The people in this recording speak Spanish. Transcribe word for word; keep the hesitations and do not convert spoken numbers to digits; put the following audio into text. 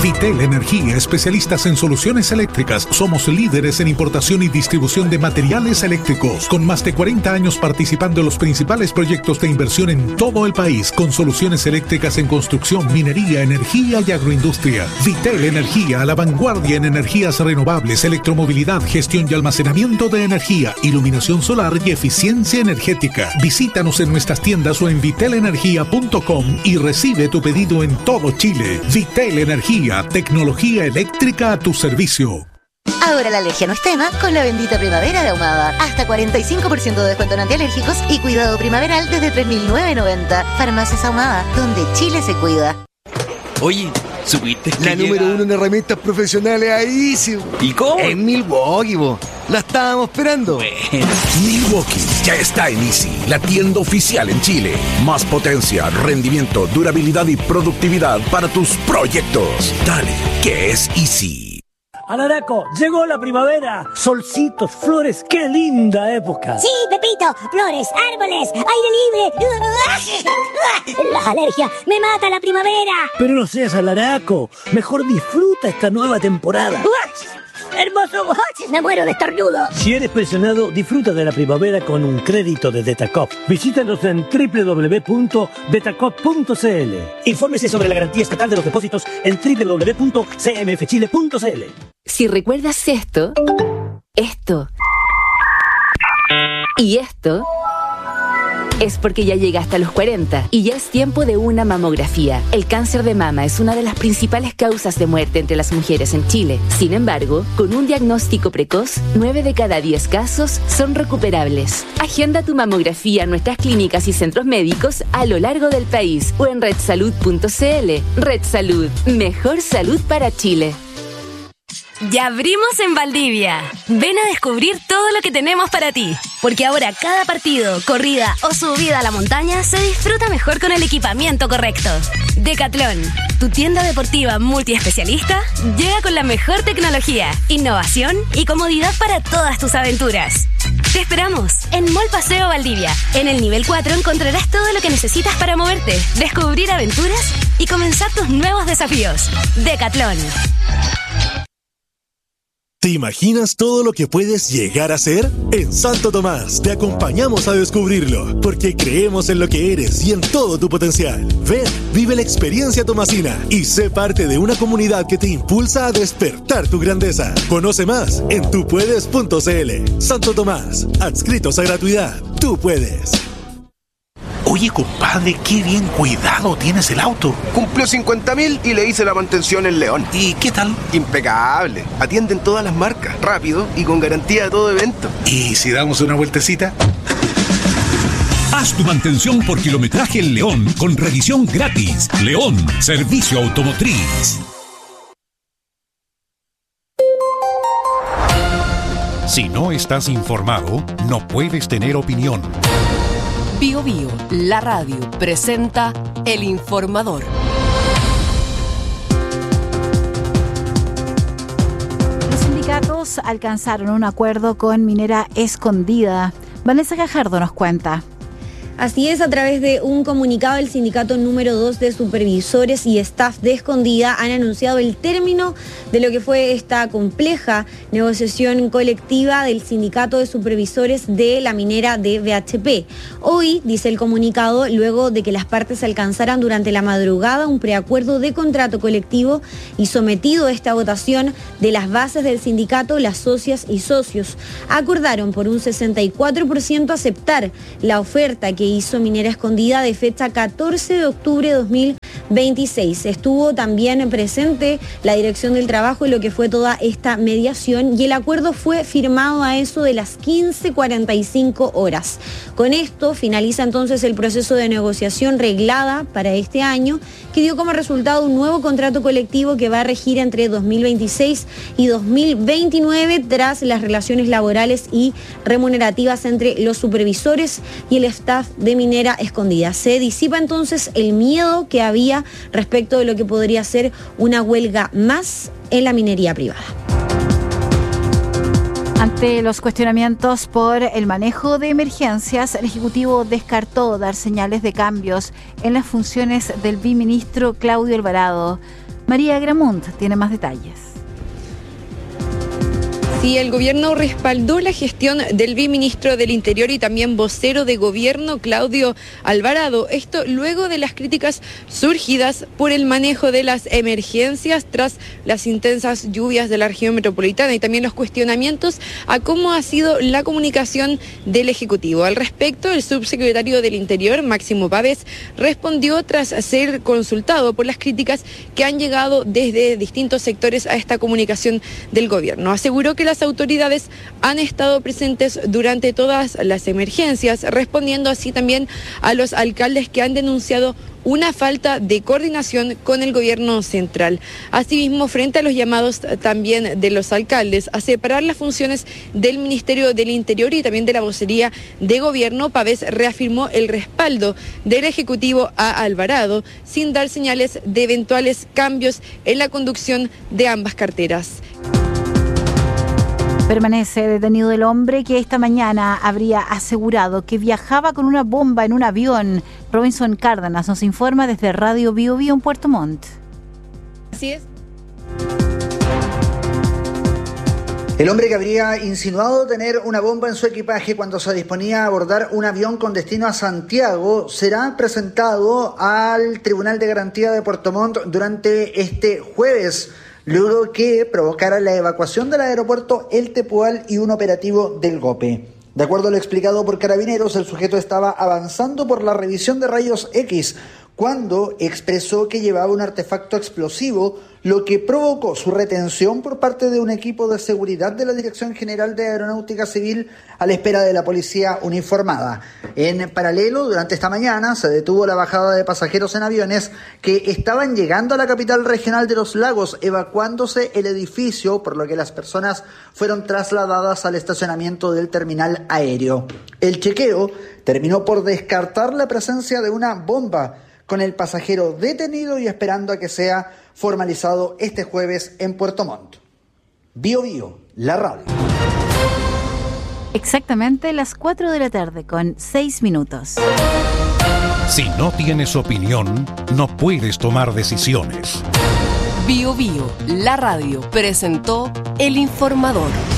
Vitel Energía, especialistas en soluciones eléctricas. Somos líderes en importación y distribución de materiales eléctricos, con más de cuarenta años participando en los principales proyectos de inversión en todo el país, con soluciones eléctricas en construcción, minería, energía y agroindustria. Vitel Energía, a la vanguardia en energías renovables, electromovilidad, gestión y almacenamiento de energía, iluminación solar y eficiencia energética. Visítanos en nuestras tiendas o en vitel energía punto com y recibe tu pedido en todo Chile. Vitel Energía, tecnología eléctrica a tu servicio. Ahora la alergia no es tema con la bendita primavera de Ahumada. Hasta cuarenta y cinco por ciento de descuento en antialérgicos y cuidado primaveral desde tres mil novecientos noventa. Farmacias Ahumada, donde Chile se cuida. Oye, ¿supiste que La llega... número uno en herramientas profesionales ahí, sí. ¿Y cómo? En Milwaukee, bo. La estábamos esperando. Bueno. Milwaukee ya está en Easy, la tienda oficial en Chile. Más potencia, rendimiento, durabilidad y productividad para tus proyectos. Dale, que es Easy. Alaraco, llegó la primavera. Solcitos, flores, qué linda época. Sí, Pepito, flores, árboles, aire libre. Las alergias, me mata la primavera. Pero no seas alaraco, mejor disfruta esta nueva temporada. Hermoso, me muero de estornudo. Si eres pensionado, disfruta de la primavera con un crédito de Detacop. Visítanos en doble u doble u doble u punto detacop punto c l. Infórmese sobre la garantía estatal de los depósitos en doble u doble u doble u punto c m f chile punto c l. Si recuerdas esto, esto y esto, es porque ya llegaste a los cuarenta y ya es tiempo de una mamografía. El cáncer de mama es una de las principales causas de muerte entre las mujeres en Chile. Sin embargo, con un diagnóstico precoz, nueve de cada diez casos son recuperables. Agenda tu mamografía en nuestras clínicas y centros médicos a lo largo del país o en red salud punto c l. Red Salud, mejor salud para Chile. Ya abrimos en Valdivia. Ven a descubrir todo lo que tenemos para ti. Porque ahora cada partido, corrida o subida a la montaña se disfruta mejor con el equipamiento correcto. Decathlon, tu tienda deportiva multiespecialista, llega con la mejor tecnología, innovación y comodidad para todas tus aventuras. Te esperamos en Mall Paseo Valdivia. En el nivel cuatro encontrarás todo lo que necesitas para moverte, descubrir aventuras y comenzar tus nuevos desafíos. Decathlon. ¿Te imaginas todo lo que puedes llegar a ser? En Santo Tomás te acompañamos a descubrirlo, porque creemos en lo que eres y en todo tu potencial. Ven, vive la experiencia tomasina y sé parte de una comunidad que te impulsa a despertar tu grandeza. Conoce más en tu puedes punto c l. Santo Tomás, adscritos a gratuidad. Tú puedes. Oye, compadre, qué bien cuidado tienes el auto. Cumplió cincuenta mil y le hice la mantención en León. ¿Y qué tal? Impecable. Atienden todas las marcas, rápido y con garantía de todo evento. ¿Y si damos una vueltecita? Haz tu mantención por kilometraje en León con revisión gratis. León, servicio automotriz. Si no estás informado, no puedes tener opinión. Bio Bio, la radio, presenta El Informador. Los sindicatos alcanzaron un acuerdo con Minera Escondida. Vanessa Gajardo nos cuenta. Así es, a través de un comunicado, el sindicato número dos de supervisores y staff de Escondida han anunciado el término de lo que fue esta compleja negociación colectiva del sindicato de supervisores de la minera de B H P. Hoy, dice el comunicado, luego de que las partes alcanzaran durante la madrugada un preacuerdo de contrato colectivo y sometido a esta votación de las bases del sindicato, las socias y socios acordaron por un sesenta y cuatro por ciento aceptar la oferta que hizo Minera Escondida de fecha catorce de octubre de dos mil veintiséis. Estuvo también presente la Dirección del Trabajo en lo que fue toda esta mediación y el acuerdo fue firmado a eso de las quince cuarenta y cinco horas. Con esto finaliza entonces el proceso de negociación reglada para este año, que dio como resultado un nuevo contrato colectivo que va a regir entre dos mil veintiséis y dos mil veintinueve tras las relaciones laborales y remunerativas entre los supervisores y el staff de Minera Escondida. Se disipa entonces el miedo que había respecto de lo que podría ser una huelga más en la minería privada. Ante los cuestionamientos por el manejo de emergencias, el Ejecutivo descartó dar señales de cambios en las funciones del viceministro Claudio Alvarado. María Gramunt tiene más detalles. Sí, el gobierno respaldó la gestión del viceministro del Interior y también vocero de gobierno, Claudio Alvarado. Esto luego de las críticas surgidas por el manejo de las emergencias tras las intensas lluvias de la región metropolitana y también los cuestionamientos a cómo ha sido la comunicación del Ejecutivo. Al respecto, el subsecretario del Interior, Máximo Pavés, respondió tras ser consultado por las críticas que han llegado desde distintos sectores a esta comunicación del gobierno. Aseguró que las autoridades han estado presentes durante todas las emergencias, respondiendo así también a los alcaldes que han denunciado una falta de coordinación con el gobierno central. Asimismo, frente a los llamados también de los alcaldes a separar las funciones del Ministerio del Interior y también de la vocería de gobierno, Pavés reafirmó el respaldo del Ejecutivo a Alvarado, sin dar señales de eventuales cambios en la conducción de ambas carteras. Permanece detenido el hombre que esta mañana habría asegurado que viajaba con una bomba en un avión. Robinson Cárdenas nos informa desde Radio Bio Bio en Puerto Montt. Así es. El hombre que habría insinuado tener una bomba en su equipaje cuando se disponía a abordar un avión con destino a Santiago será presentado al Tribunal de Garantía de Puerto Montt durante este jueves, luego que provocara la evacuación del aeropuerto El Tepual y un operativo del GOPE. De acuerdo a lo explicado por Carabineros, el sujeto estaba avanzando por la revisión de rayos X cuando expresó que llevaba un artefacto explosivo, lo que provocó su retención por parte de un equipo de seguridad de la Dirección General de Aeronáutica Civil a la espera de la policía uniformada. En paralelo, durante esta mañana se detuvo la bajada de pasajeros en aviones que estaban llegando a la capital regional de Los Lagos, evacuándose el edificio, por lo que las personas fueron trasladadas al estacionamiento del terminal aéreo. El chequeo terminó por descartar la presencia de una bomba, con el pasajero detenido y esperando a que sea formalizado este jueves en Puerto Montt. Bio Bio, la radio. Exactamente las cuatro de la tarde con seis minutos. Si no tienes opinión, no puedes tomar decisiones. Bio Bio, la radio, presentó El Informador.